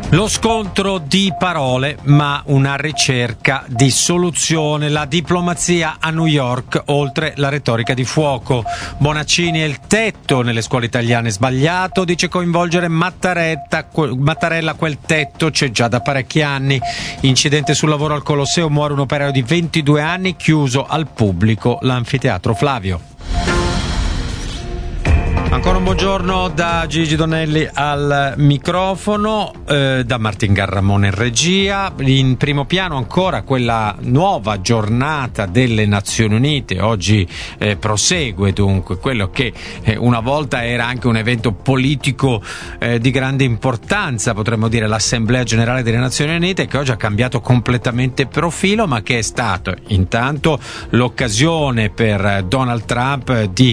Lo scontro di parole, ma una ricerca di soluzione. La diplomazia a New York, oltre la retorica di fuoco. Bonaccini e il tetto nelle scuole italiane sbagliato, dice coinvolgere Mattarella, quel tetto c'è già da parecchi anni. Incidente sul lavoro al Colosseo, muore un operaio di 22 anni, chiuso al pubblico l'anfiteatro Flavio. Ancora un buongiorno da Gigi Donelli al microfono, da Martin Garramone in regia. In primo piano ancora quella nuova giornata delle Nazioni Unite. Oggi prosegue dunque quello che una volta era anche un evento politico di grande importanza, potremmo dire l'Assemblea Generale delle Nazioni Unite, che oggi ha cambiato completamente profilo, ma che è stato intanto l'occasione per Donald Trump di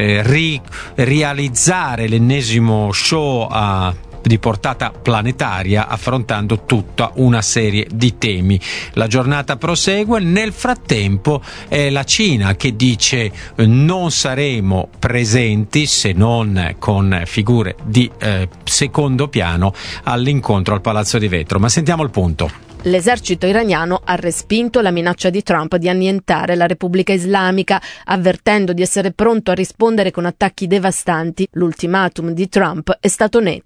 realizzare l'ennesimo show di portata planetaria, affrontando tutta una serie di temi. La giornata prosegue. Nel frattempo è la Cina che dice non saremo presenti, se non con figure di secondo piano, all'incontro al Palazzo di Vetro. Ma sentiamo il punto. L'esercito iraniano ha respinto la minaccia di Trump di annientare la Repubblica Islamica, avvertendo di essere pronto a rispondere con attacchi devastanti. L'ultimatum di Trump è stato netto.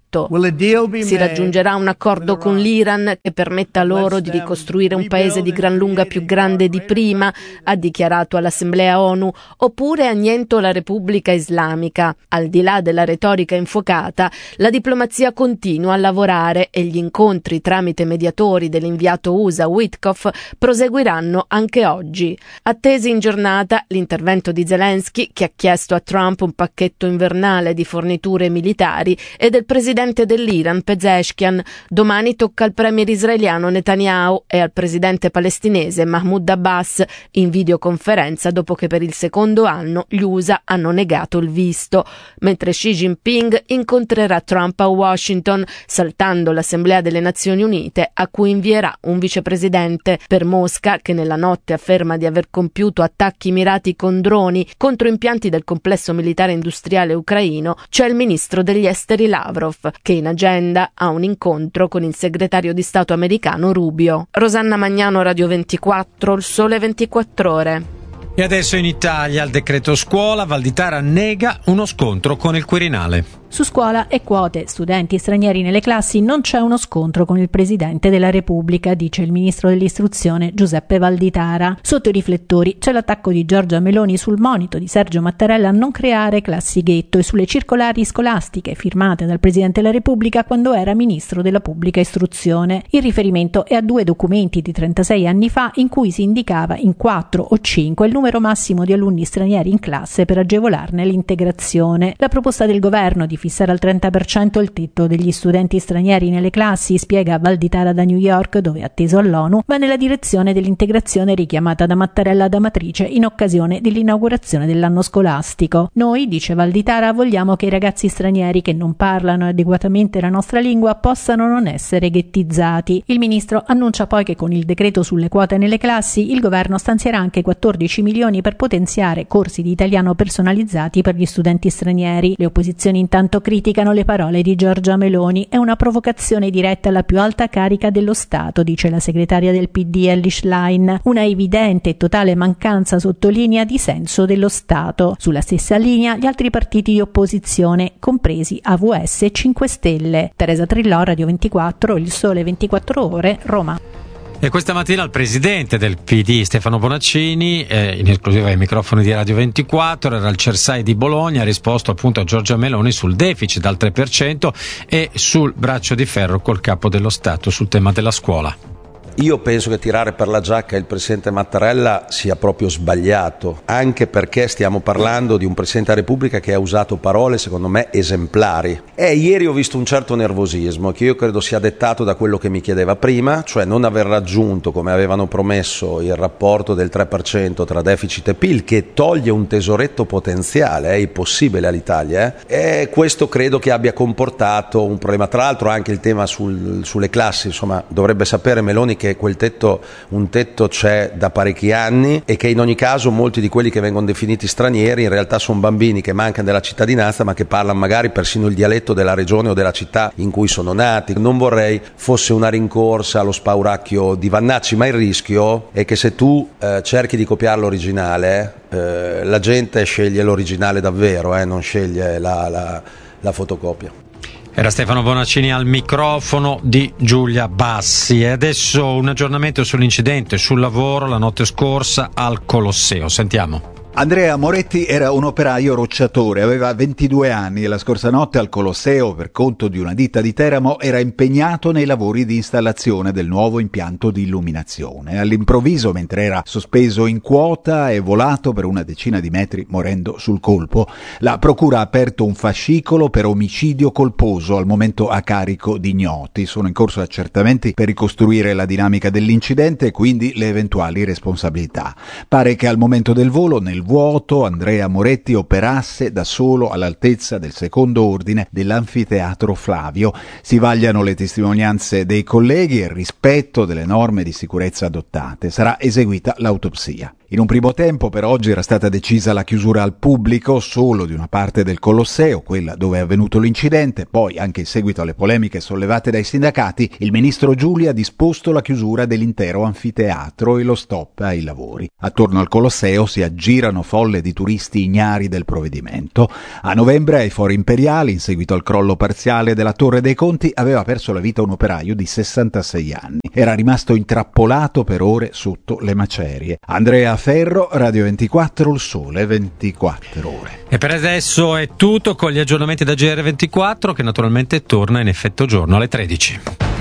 Si raggiungerà un accordo con l'Iran che permetta loro di ricostruire un paese di gran lunga più grande di prima, ha dichiarato all'Assemblea ONU, oppure anniento la Repubblica Islamica. Al di là della retorica infuocata, la diplomazia continua a lavorare e gli incontri tramite mediatori dell'inviato USA Witkoff proseguiranno anche oggi. Attesi in giornata l'intervento di Zelensky, che ha chiesto a Trump un pacchetto invernale di forniture militari, e del presidente dell'Iran Pezeshkian. Domani tocca al premier israeliano Netanyahu e al presidente palestinese Mahmoud Abbas in videoconferenza, dopo che per il secondo anno gli USA hanno negato il visto, mentre Xi Jinping incontrerà Trump a Washington, saltando l'Assemblea delle Nazioni Unite, a cui invierà un vicepresidente. Per Mosca, che nella notte afferma di aver compiuto attacchi mirati con droni contro impianti del complesso militare industriale ucraino, c'è il ministro degli esteri Lavrov, che in agenda ha un incontro con il segretario di Stato americano Rubio. Rosanna Magnano, Radio 24, Il Sole 24 Ore. E adesso in Italia, il decreto scuola, Valditara nega uno scontro con il Quirinale. Su scuola e quote, studenti stranieri nelle classi, non c'è uno scontro con il Presidente della Repubblica, dice il ministro dell'istruzione Giuseppe Valditara. Sotto i riflettori c'è l'attacco di Giorgia Meloni sul monito di Sergio Mattarella a non creare classi ghetto e sulle circolari scolastiche firmate dal Presidente della Repubblica quando era ministro della pubblica istruzione. Il riferimento è a 2 documenti di 36 anni fa in cui si indicava in 4 o 5 il numero massimo di alunni stranieri in classe per agevolarne l'integrazione. La proposta del governo di fissare al 30% il tetto degli studenti stranieri nelle classi, spiega Valditara da New York, dove atteso all'ONU, va nella direzione dell'integrazione richiamata da Mattarella da Matrice in occasione dell'inaugurazione dell'anno scolastico. Noi, dice Valditara, vogliamo che i ragazzi stranieri che non parlano adeguatamente la nostra lingua possano non essere ghettizzati. Il ministro annuncia poi che con il decreto sulle quote nelle classi il governo stanzierà anche 14 milioni per potenziare corsi di italiano personalizzati per gli studenti stranieri. Le opposizioni intanto criticano le parole di Giorgia Meloni. È una provocazione diretta alla più alta carica dello Stato, dice la segretaria del PD Elly Schlein. Una evidente e totale mancanza, sottolinea, di senso dello Stato. Sulla stessa linea gli altri partiti di opposizione, compresi AVS e 5 Stelle. Teresa Trillò, Radio 24, Il Sole 24 Ore, Roma. E questa mattina il presidente del PD, Stefano Bonaccini, in esclusiva ai microfoni di Radio 24, era al Cersai di Bologna, ha risposto appunto a Giorgia Meloni sul deficit al 3% e sul braccio di ferro col capo dello Stato sul tema della scuola. Io penso che tirare per la giacca il presidente Mattarella sia proprio sbagliato, anche perché stiamo parlando di un presidente della Repubblica che ha usato parole secondo me esemplari. Ieri ho visto un certo nervosismo che io credo sia dettato da quello che mi chiedeva prima, cioè non aver raggiunto, come avevano promesso, il rapporto del 3% tra deficit e PIL, che toglie un tesoretto potenziale, è possibile all'Italia. E questo credo che abbia comportato un problema. Tra l'altro anche il tema sulle classi, insomma, dovrebbe sapere Meloni che un tetto c'è da parecchi anni e che in ogni caso molti di quelli che vengono definiti stranieri in realtà sono bambini che mancano della cittadinanza ma che parlano magari persino il dialetto della regione o della città in cui sono nati. Non vorrei fosse una rincorsa allo spauracchio di Vannacci, ma il rischio è che se tu cerchi di copiare l'originale, la gente sceglie l'originale davvero, non sceglie la fotocopia. Era Stefano Bonaccini al microfono di Giulia Bassi. E adesso un aggiornamento sull'incidente sul lavoro la notte scorsa al Colosseo. Sentiamo. Andrea Moretti era un operaio rocciatore, aveva 22 anni e la scorsa notte al Colosseo, per conto di una ditta di Teramo, era impegnato nei lavori di installazione del nuovo impianto di illuminazione. All'improvviso, mentre era sospeso in quota, è volato per una decina di metri morendo sul colpo. La procura ha aperto un fascicolo per omicidio colposo, al momento a carico di ignoti. Sono in corso accertamenti per ricostruire la dinamica dell'incidente e quindi le eventuali responsabilità. Pare che al momento del volo, nel vuoto, Andrea Moretti operasse da solo all'altezza del secondo ordine dell'anfiteatro Flavio. Si vagliano le testimonianze dei colleghi e il rispetto delle norme di sicurezza adottate. Sarà eseguita l'autopsia. In un primo tempo per oggi era stata decisa la chiusura al pubblico solo di una parte del Colosseo, quella dove è avvenuto l'incidente. Poi, anche in seguito alle polemiche sollevate dai sindacati, il ministro Giulia ha disposto la chiusura dell'intero anfiteatro e lo stop ai lavori. Attorno al Colosseo si aggirano folle di turisti ignari del provvedimento. A novembre, ai Fori Imperiali, in seguito al crollo parziale della Torre dei Conti, aveva perso la vita un operaio di 66 anni. Era rimasto intrappolato per ore sotto le macerie. Andrea Ferro, Radio 24, il sole 24 ore. E per adesso è tutto con gli aggiornamenti da GR24 che naturalmente torna in effetto giorno alle 13.